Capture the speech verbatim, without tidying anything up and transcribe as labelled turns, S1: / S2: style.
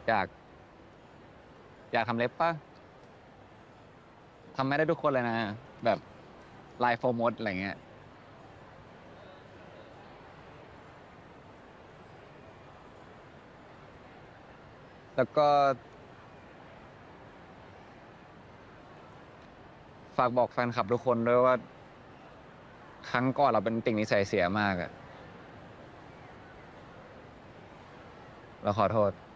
S1: อยากอยากทำเล็บปะทำไม่ได้ทุกคนเลยนะแบบลายโฟร์มดอะไรเงี้ยแล้วก็ฝากบอกแฟนคลับทุกคนด้วยว่าครั้งก่อนเราเป็นติ่งนิสัยเสียมากอะเราขอโทษ